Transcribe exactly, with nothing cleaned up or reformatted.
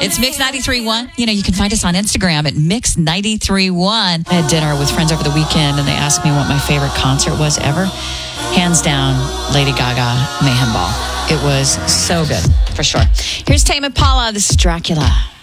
It's Mix ninety-three point one. You know, you can find us on Instagram at Mix ninety-three point one. I had dinner with friends over the weekend, and they asked me what my favorite concert was ever. Hands down, Lady Gaga, Mayhem Ball. It was so good, for sure. Here's Tame Impala. This is Dracula.